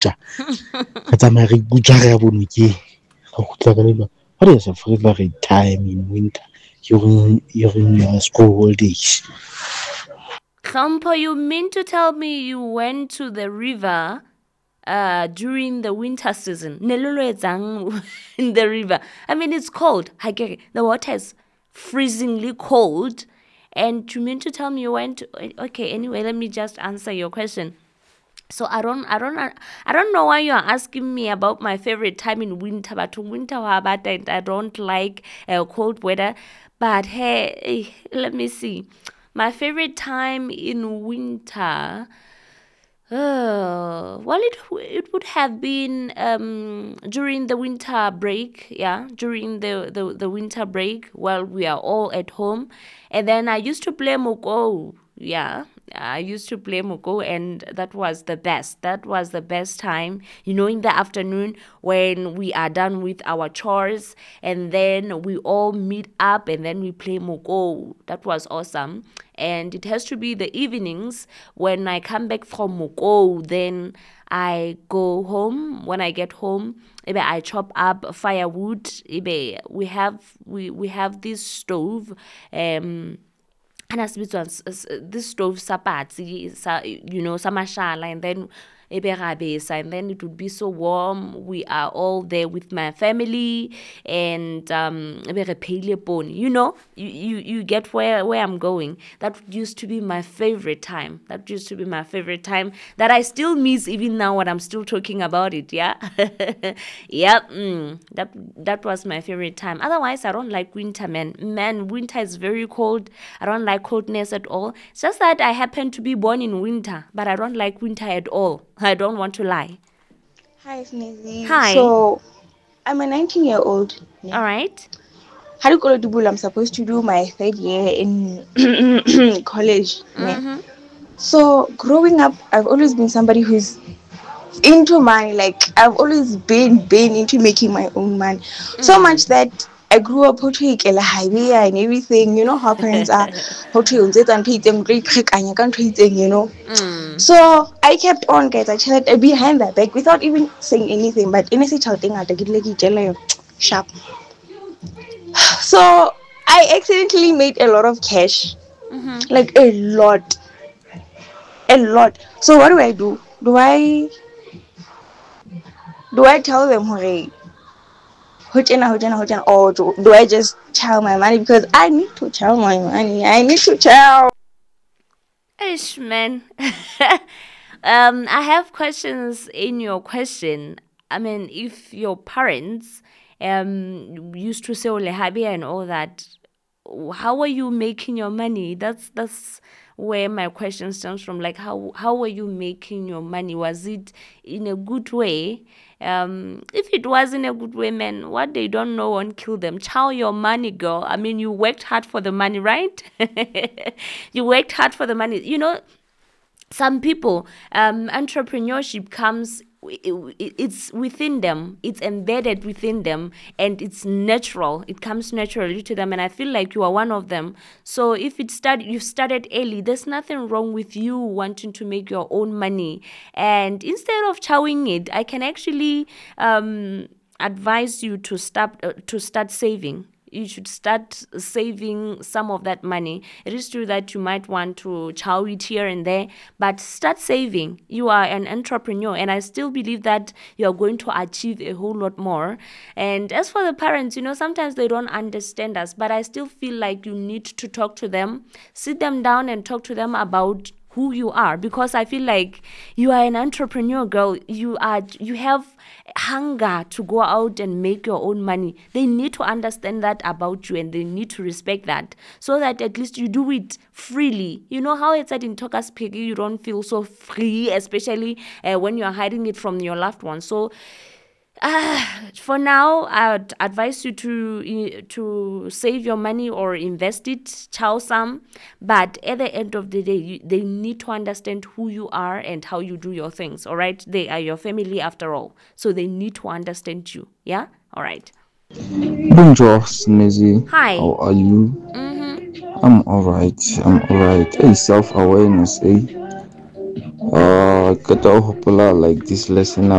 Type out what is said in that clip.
Re tsamaya re ikutlwa re ya bonokeng. Ra kgutla ka lelwa. What is your favorite time in winter during your school holidays? Kampo, you mean to tell me you went to the river during the winter season? Nelolo in the river. I mean, it's cold. The water is freezingly cold. And you mean to tell me you went? Okay, anyway, let me just answer your question. So I don't know why you are asking me about my favorite time in winter. But winter, and I don't like cold weather. But hey, let me see. My favorite time in winter. Well, it would have been during the winter break, yeah, during the winter break while we are all at home. And then I used to play Moko, yeah. I used to play Moko, and that was the best. That was the best time, in the afternoon when we are done with our chores, and then we all meet up and then we play Moko. That was awesome. And it has to be the evenings when I come back from Moko, then I go home. When I get home, maybe I chop up firewood. Maybe we have this stove, and as this stove sapatsi, samashala, and then and then it would be so warm. We are all there with my family, and you get where I'm going. That used to be my favorite time. That used to be my favorite time that I still miss even now when I'm still talking about it. Yeah. Yep. That was my favorite time. Otherwise, I don't like winter, man. Man, winter is very cold. I don't like coldness at all. It's just that I happen to be born in winter, but I don't like winter at all. I don't want to lie. Hi, Snizzy. Hi. So, I'm a 19-year-old. All Yeah. right. Harikolo I'm supposed to do my third year in college. Yeah. Mm-hmm. So, growing up, I've always been somebody who's into money. Like, I've always been into making my own money. So much that I grew up how to a highway and everything. You know how parents are. How to use it and pay them great . So I kept on, guys. I chatted behind their back without even saying anything. But in a thing, I get like sharp. So I accidentally made a lot of cash, Mm-hmm. like a lot. So what do? Do I tell them, hey, or do I just chow my money because I need to chow my money? I need to chow. Ish, man. I have questions in your question. I mean, if your parents used to sell lehabia and all that, how are you making your money? That's where my question stems from. Like, how were you making your money? Was it in a good way? If it was in a good way, man, what they don't know won't kill them. Chow your money, girl. I mean, you worked hard for the money, right? You worked hard for the money. Some people, entrepreneurship comes, it's within them, it's embedded within them, and it's natural, it comes naturally to them, and I feel like you are one of them. So if you started early, there's nothing wrong with you wanting to make your own money, and instead of chowing it, I can actually advise you to start saving. You should start saving some of that money. It is true that you might want to chow it here and there, but start saving. You are an entrepreneur, and I still believe that you are going to achieve a whole lot more. And as for the parents, sometimes they don't understand us, but I still feel like you need to talk to them, sit them down and talk to them about who you are, because I feel like you are an entrepreneur, girl. You have hunger to go out and make your own money. They need to understand that about you, and they need to respect that, so that at least you do it freely. You know how it's said in Tokas Piggy, you don't feel so free, especially when you're hiding it from your loved ones. So for now, I'd advise you to save your money or invest it, chow some. But at the end of the day, they need to understand who you are and how you do your things. All right, they are your family after all, so they need to understand you. Yeah. All right. Bonjour, Snizzy. Hi. How are you? Mm-hmm. I'm alright. I'm alright. Hey, self awareness, eh? Kata hopola like this lesson